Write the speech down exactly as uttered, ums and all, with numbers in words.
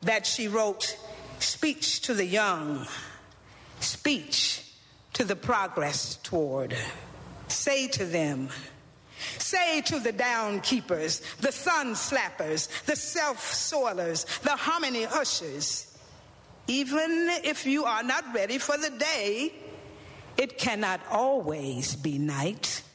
that she wrote, "Speech to the young, speech to the progress toward. Say to them, say to the downkeepers, the sun slappers, the self-soilers, the harmony ushers, even if you are not ready for the day, it cannot always be night.